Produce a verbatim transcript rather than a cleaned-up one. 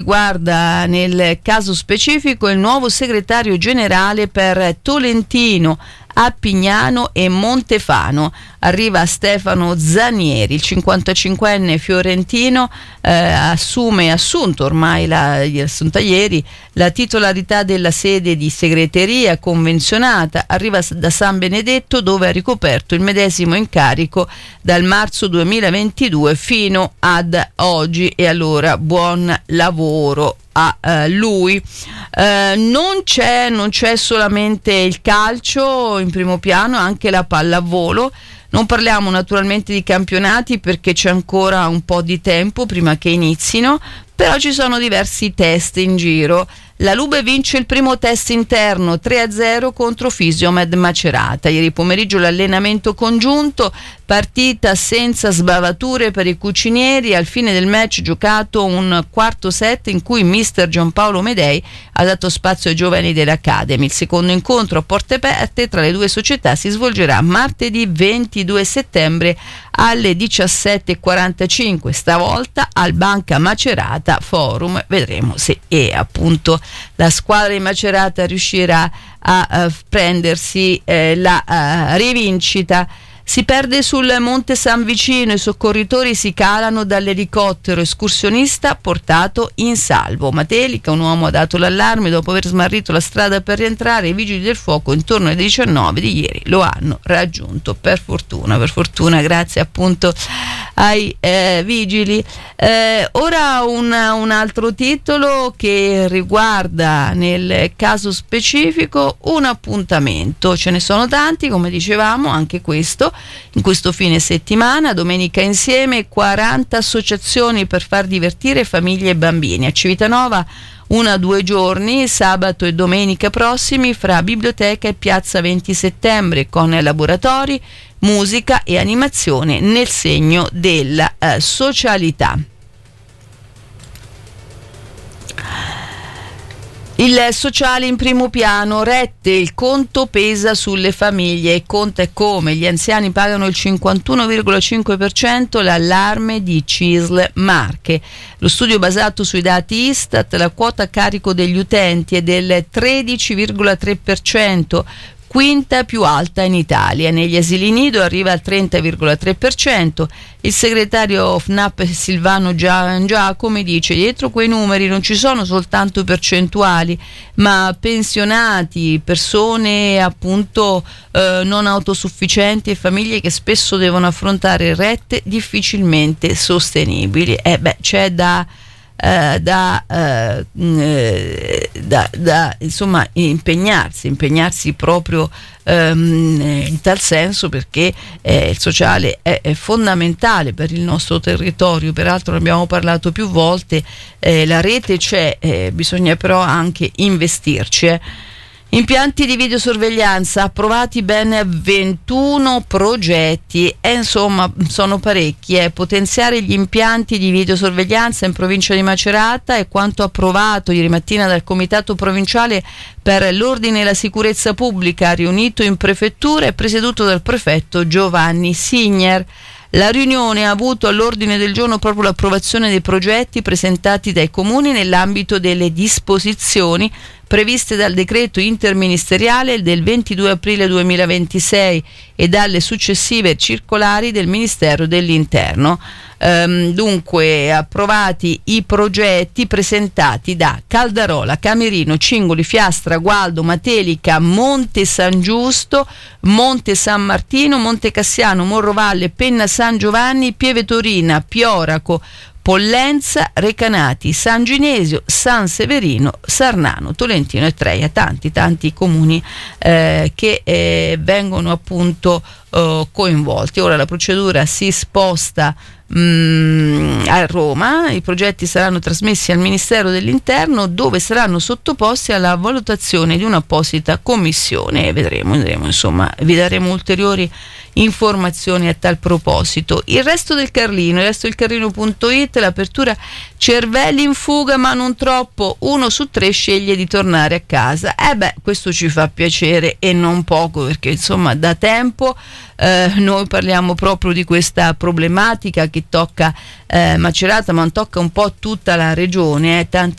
riguarda nel caso specifico il nuovo segretario generale per Tolentino, Appignano e Montefano. Arriva Stefano Zanieri, il cinquantacinquenne fiorentino, eh, assume, assunto ormai, la, assunta ieri, la titolarità della sede di segreteria convenzionata. Arriva da San Benedetto, dove ha ricoperto il medesimo incarico dal marzo duemilaventidue fino ad oggi, e allora buon lavoro a uh, lui. Uh, non c'è non c'è solamente il calcio in primo piano, anche la pallavolo. Non parliamo naturalmente di campionati perché c'è ancora un po' di tempo prima che inizino, però ci sono diversi test in giro. La Lube vince il primo test interno tre a zero contro Fisiomed Macerata. Ieri pomeriggio l'allenamento congiunto, partita senza sbavature per i cucinieri. Al fine del match giocato un quarto set in cui mister Giampaolo Medei ha dato spazio ai giovani dell'Academy. Il secondo incontro a porte aperte tra le due società si svolgerà martedì ventidue settembre alle diciassette e quarantacinque, stavolta al Banca Macerata Forum. Vedremo se è appunto la squadra di Macerata riuscirà a uh, prendersi eh, la uh, rivincita. Si perde sul Monte San Vicino, i soccorritori si calano dall'elicottero, escursionista portato in salvo. Matelica, un uomo ha dato l'allarme dopo aver smarrito la strada per rientrare. I vigili del fuoco intorno alle diciannove di ieri lo hanno raggiunto, per fortuna, per fortuna, grazie appunto ai eh, vigili. Eh, ora un, un altro titolo che riguarda nel caso specifico un appuntamento. Ce ne sono tanti, come dicevamo, anche questo. In questo fine settimana, Domenica Insieme, quaranta associazioni per far divertire famiglie e bambini. A Civitanova una a due giorni, sabato e domenica prossimi, fra biblioteca e piazza venti settembre, con laboratori, musica e animazione nel segno della eh, socialità. Il sociale in primo piano, rette, il conto pesa sulle famiglie, e conta e come. Gli anziani pagano il cinquantuno virgola cinque per cento, l'allarme di C I S L Marche. Lo studio basato sui dati Istat, la quota a carico degli utenti è del tredici virgola tre per cento, quinta più alta in Italia. Negli asili nido arriva al trenta virgola tre per cento. Il segretario F N A P Silvano Giacomi dice: dietro quei numeri non ci sono soltanto percentuali, ma pensionati, persone appunto eh, non autosufficienti e famiglie che spesso devono affrontare rette difficilmente sostenibili. Eh beh, c'è da Uh, da, uh, uh, da, da insomma impegnarsi, impegnarsi proprio um, in tal senso, perché eh, il sociale è, è fondamentale per il nostro territorio. Peraltro ne abbiamo parlato più volte, eh, la rete c'è, eh, bisogna però anche investirci. Eh. Impianti di videosorveglianza, approvati ben ventuno progetti, e insomma sono parecchi. Eh. Potenziare gli impianti di videosorveglianza in provincia di Macerata è quanto approvato ieri mattina dal Comitato Provinciale per l'Ordine e la Sicurezza Pubblica, riunito in prefettura e presieduto dal prefetto Giovanni Signer. La riunione ha avuto all'ordine del giorno proprio l'approvazione dei progetti presentati dai comuni nell'ambito delle disposizioni previste dal decreto interministeriale del ventidue aprile duemilaventisei e dalle successive circolari del Ministero dell'Interno. Ehm, dunque, approvati i progetti presentati da Caldarola, Camerino, Cingoli, Fiastra, Gualdo, Matelica, Monte San Giusto, Monte San Martino, Monte Cassiano, Morrovalle, Penna San Giovanni, Pieve Torina, Pioraco, Pollenza, Recanati, San Ginesio, San Severino, Sarnano, Tolentino e Treia. Tanti tanti comuni eh, che eh, vengono appunto eh, coinvolti. Ora la procedura si sposta mh, a Roma. I progetti saranno trasmessi al Ministero dell'Interno, dove saranno sottoposti alla valutazione di un'apposita commissione. Vedremo, vedremo insomma, vi daremo ulteriori informazioni a tal proposito. Il resto del Carlino, il resto del Carlino punto it, l'apertura cervelli in fuga ma non troppo, uno su tre sceglie di tornare a casa. Eh beh, questo ci fa piacere e non poco, perché insomma da tempo eh, noi parliamo proprio di questa problematica che tocca eh, Macerata, ma tocca un po' tutta la regione, eh, tanti